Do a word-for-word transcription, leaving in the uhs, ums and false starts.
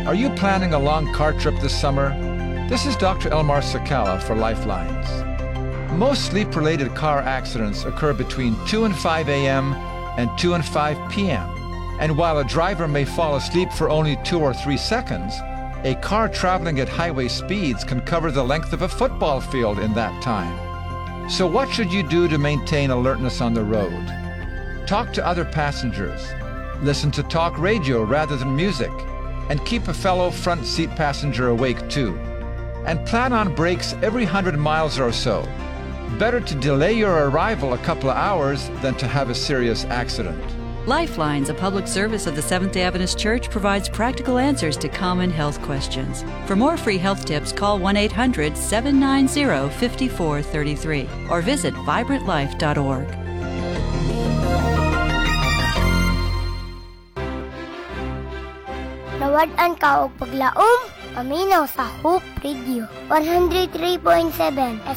Are you planning a long car trip this summer? This is Doctor Elmar Sakala for Lifelines. Most sleep-related car accidents occur between two and five a.m. and two and five p.m. And while a driver may fall asleep for only two or three seconds, a car traveling at highway speeds can cover the length of a football field in that time. So what should you do to maintain alertness on the road? Talk to other passengers. Listen to talk radio rather than music. And keep a fellow front seat passenger awake too. And plan on breaks every hundred miles or so. Better to delay your arrival a couple of hours than to have a serious accident. Lifelines, a public service of the Seventh-day Adventist Church, provides practical answers to common health questions. For more free health tips, call one eight hundred seven nine zero five four three three or visit vibrant life dot org. Nawad-an ka og paglaom, paminaw sa Hope Radio one oh three point seven F